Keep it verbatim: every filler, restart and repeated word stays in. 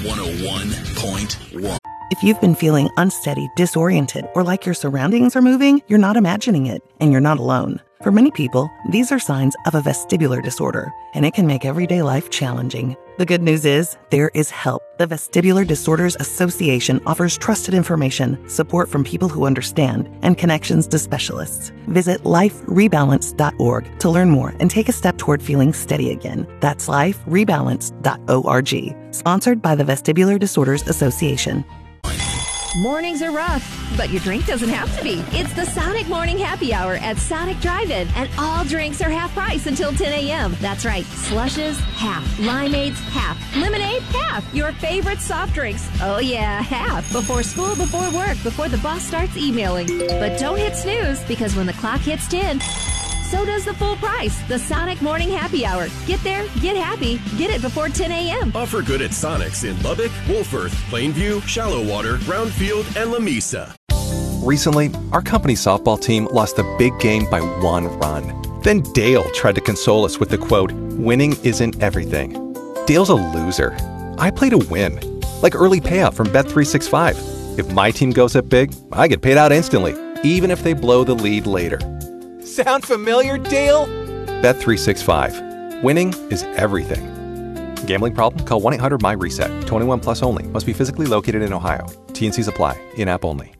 one oh one point one. If you've been feeling unsteady, disoriented, or like your surroundings are moving, you're not imagining it, and you're not alone. For many people, these are signs of a vestibular disorder, and it can make everyday life challenging. The good news is, there is help. The Vestibular Disorders Association offers trusted information, support from people who understand, and connections to specialists. Visit life rebalance dot org to learn more and take a step toward feeling steady again. That's life rebalance dot org. Sponsored by the Vestibular Disorders Association. Mornings are rough, but your drink doesn't have to be. It's the Sonic Morning Happy Hour at Sonic Drive-In, and all drinks are half price until ten a.m. That's right, slushes, half. Limeades, half. Lemonade, half. Your favorite soft drinks, oh yeah, half. Before school, before work, before the boss starts emailing. But don't hit snooze, because when the clock hits ten, so does the full price, the Sonic Morning Happy Hour. Get there, get happy, get it before ten a.m. Offer good at Sonic's in Lubbock, Wolfforth, Plainview, Shallow Water, Brownfield, and Lamesa. Recently, our company's softball team lost a big game by one run. Then Dale tried to console us with the quote, "Winning isn't everything." Dale's a loser. I play to win, like early payout from Bet three sixty-five. If my team goes up big, I get paid out instantly, even if they blow the lead later. Sound familiar, Dale? Bet three sixty-five. Winning is everything. Gambling problem? Call one eight hundred M Y RESET. twenty-one plus only. Must be physically located in Ohio. T and Cs apply. In-app only.